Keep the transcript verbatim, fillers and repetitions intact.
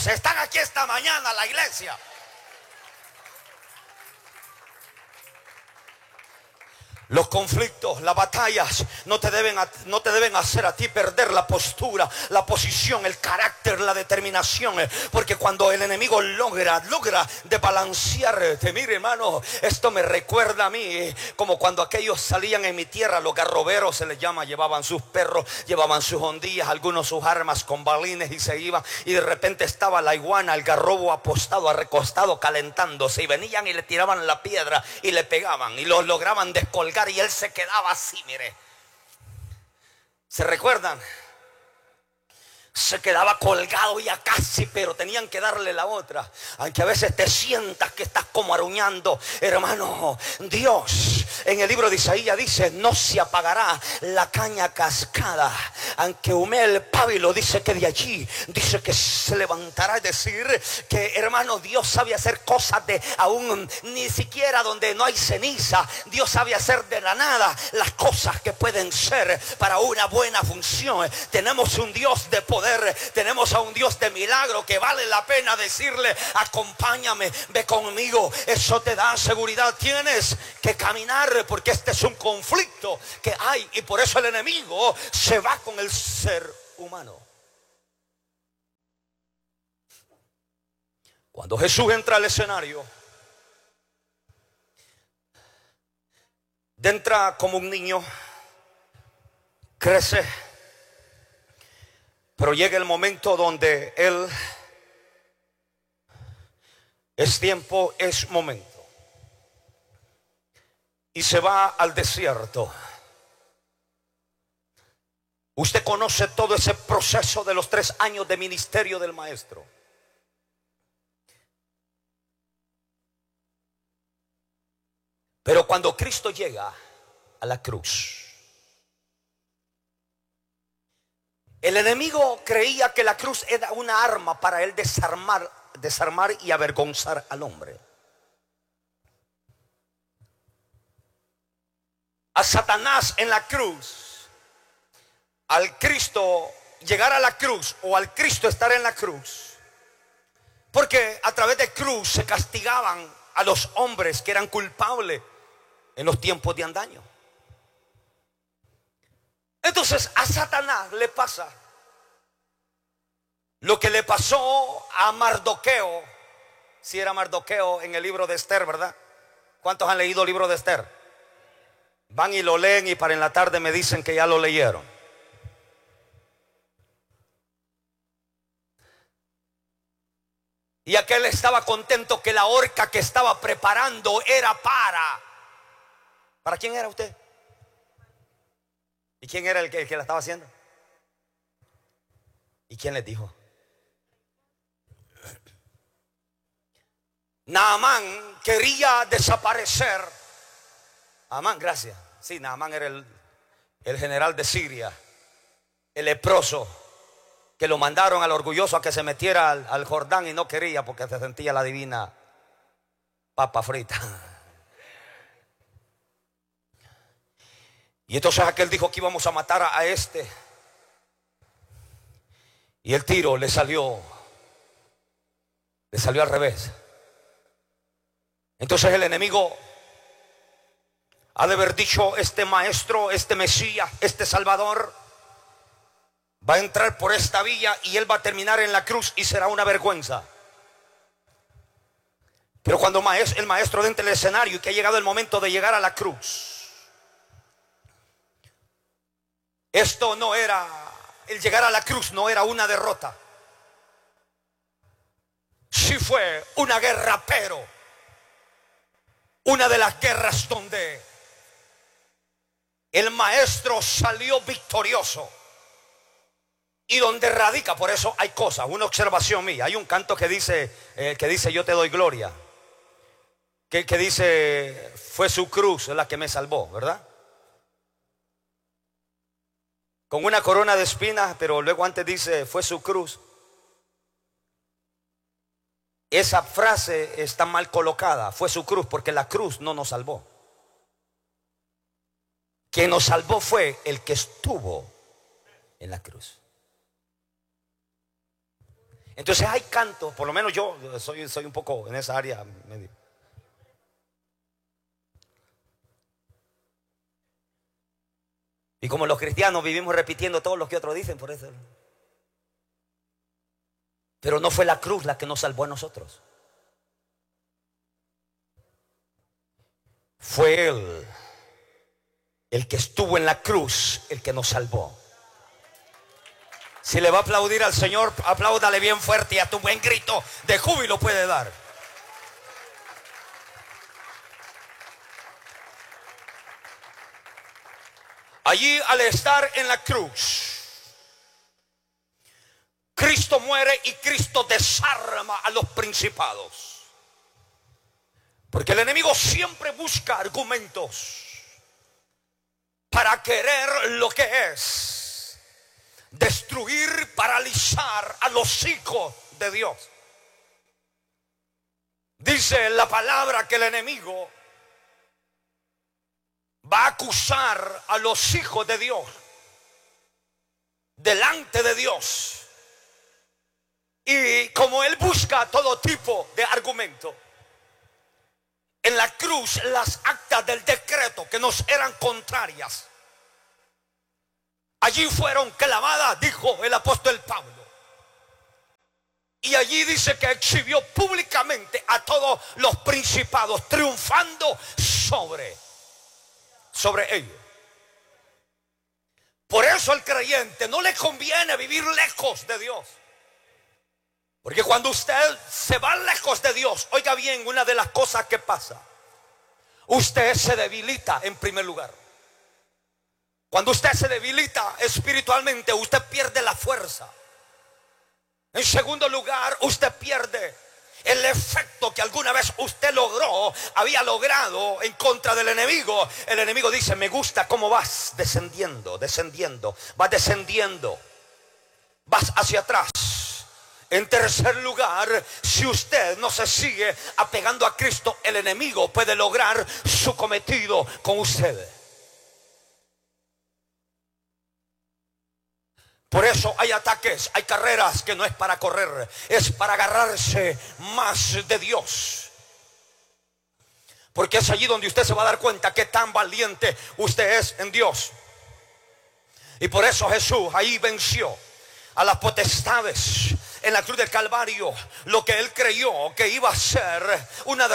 Están aquí esta mañana la iglesia. Los conflictos, las batallas no te deben, no te deben hacer a ti perder la postura, la posición, el carácter, la determinación. Porque cuando el enemigo logra, logra desbalancearte, mire hermano, esto me recuerda a mí como cuando aquellos salían en mi tierra, los garroberos se les llama, llevaban sus perros, llevaban sus hondillas, algunos sus armas con balines y se iban. Y de repente estaba la iguana, el garrobo apostado, recostado, calentándose. Y venían y le tiraban la piedra y le pegaban y los lograban descolgar. Y él se quedaba así, mire. ¿Se recuerdan? Se quedaba colgado ya casi, pero tenían que darle la otra. Aunque a veces te sientas que estás como aruñando, hermano, Dios en el libro de Isaías dice: no se apagará la caña cascada, aunque humee el pábilo. Dice que de allí, dice que se levantará. Es decir, que hermano, Dios sabe hacer cosas de aún ni siquiera donde no hay ceniza. Dios sabe hacer de la nada las cosas que pueden ser para una buena función. Tenemos un Dios de poder. Tenemos a un Dios de milagro que vale la pena decirle: acompáñame, ve conmigo. Eso te da seguridad. Tienes que caminar porque este es un conflicto que hay, y por eso el enemigo se va con el ser humano. Cuando Jesús entra al escenario, entra como un niño, crece. Pero llega el momento donde Él, es tiempo, es momento. Y se va al desierto. Usted conoce todo ese proceso de los tres años de ministerio del maestro. Pero cuando Cristo llega a la cruz, el enemigo creía que la cruz era una arma para él desarmar, desarmar y avergonzar al hombre. A Satanás en la cruz, al Cristo llegar a la cruz o al Cristo estar en la cruz, porque a través de cruz se castigaban a los hombres que eran culpables en los tiempos de antaño. Entonces a Satanás le pasa lo que le pasó a Mardoqueo. Si era Mardoqueo en el libro de Esther, ¿verdad? ¿Cuántos han leído el libro de Esther? Van y lo leen y para en la tarde me dicen que ya lo leyeron. Y aquel estaba contento que la horca que estaba preparando era para... ¿Para quién era usted? ¿Y quién era el que, el que la estaba haciendo? ¿Y quién les dijo? Naamán quería desaparecer. Naamán, gracias. Sí, Naamán era el, el general de Siria, el leproso, que lo mandaron al orgulloso a que se metiera al, al Jordán y no quería porque se sentía la divina papa frita. Y entonces aquel dijo que íbamos a matar a, a este. Y el tiro le salió, le salió al revés. Entonces el enemigo ha de haber dicho: este maestro, este Mesías, este Salvador va a entrar por esta vía y él va a terminar en la cruz y será una vergüenza. Pero cuando el maestro entra en el escenario y que ha llegado el momento de llegar a la cruz, esto no era, el llegar a la cruz no era una derrota. Sí fue una guerra, pero una de las guerras donde el maestro salió victorioso y donde radica. Por eso hay cosas, una observación mía. Hay un canto que dice, eh, que dice yo te doy gloria, que, que dice fue su cruz la que me salvó, ¿verdad? Con una corona de espinas, pero luego antes dice fue su cruz. Esa frase está mal colocada, fue su cruz, porque la cruz no nos salvó. Quien nos salvó fue el que estuvo en la cruz. Entonces hay cantos, por lo menos yo soy, soy un poco en esa área medio. Y como los cristianos vivimos repitiendo todo lo que otros dicen, por eso. Pero no fue la cruz la que nos salvó a nosotros. Fue Él, el que estuvo en la cruz, el que nos salvó. Si le va a aplaudir al Señor, apláudale bien fuerte y a tu buen grito de júbilo puede dar. Allí, al estar en la cruz, Cristo muere y Cristo desarma a los principados. Porque el enemigo siempre busca argumentos para querer lo que es destruir, paralizar a los hijos de Dios. Dice la palabra que el enemigo va a acusar a los hijos de Dios delante de Dios. Y como él busca todo tipo de argumento, en la cruz las actas del decreto que nos eran contrarias, allí fueron clavadas, dijo el apóstol Pablo. Y allí dice que exhibió públicamente a todos los principados, triunfando sobre, sobre ellos. Por eso al creyente no le conviene vivir lejos de Dios. Porque cuando usted se va lejos de Dios, oiga bien, una de las cosas que pasa, usted se debilita en primer lugar. Cuando usted se debilita espiritualmente, usted pierde la fuerza. En segundo lugar, usted pierde el efecto que alguna vez usted logró, había logrado en contra del enemigo. El enemigo dice: me gusta cómo vas descendiendo, descendiendo, vas descendiendo, vas hacia atrás. En tercer lugar, si usted no se sigue apegando a Cristo, el enemigo puede lograr su cometido con usted. Por eso hay ataques, hay carreras que no es para correr, es para agarrarse más de Dios. Porque es allí donde usted se va a dar cuenta que tan valiente usted es en Dios. Y por eso Jesús ahí venció a las potestades en la cruz del Calvario, lo que él creyó que iba a ser una